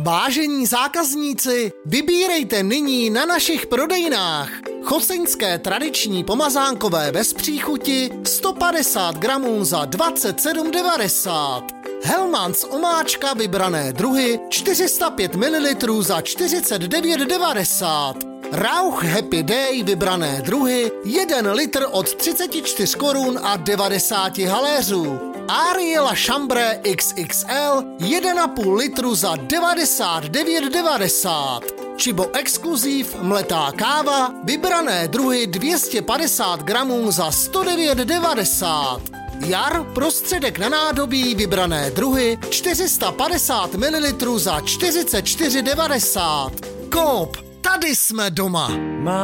Vážení zákazníci, vybírejte nyní na našich prodejnách choceňské tradiční pomazánkové bez příchuti 150 gramů za 27,90. Hellmann's omáčka vybrané druhy 405 ml za 49,90. Rauch Happy Day vybrané druhy 1 litr od 34 korun a 90 haléřů. Ariela Chambre XXL 1,5 litru za 99,90. Čibo Exkluziv mletá káva vybrané druhy 250 gramů za 109,90. Jar prostředek na nádobí vybrané druhy 450 ml za 44,90. Coop, tady jsme doma.